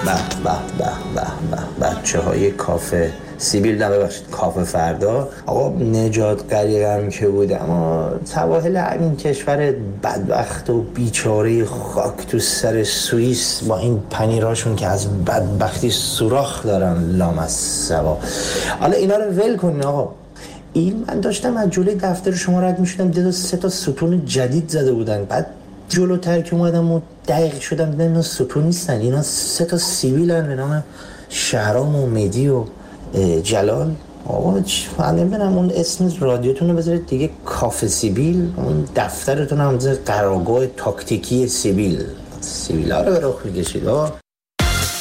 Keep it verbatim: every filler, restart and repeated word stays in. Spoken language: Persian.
به به به به بچه های کافه سیبیل، نه ببخشید کافه فردا. آقا نجات غریقم که بود، اما سواحل همین کشور بدبخت و بیچاره خاک تو سر سوئیس با این پنیراشون که از بدبختی سوراخ دارن لامصبا. حالا اینا رو ول کنین آقا. این من داشتم از جلوی دفتر شما رد میشدم، دیدم سه تا ستون جدید زده بودن، بعد جلوتر که اومدم و دقیق شدم دیدم اینا ستون نیستن، اینا سه تا سیبیلن به نام شهرام و مهدی و جلال. آقا من نمیدونم اون اسم رادیوتون رو بذارید دیگه کافه سیبیل، اون دفترتون هم بذارید قرارگاه تاکتیکی سیبیل. سیبیل ها رو به رخ میکشید.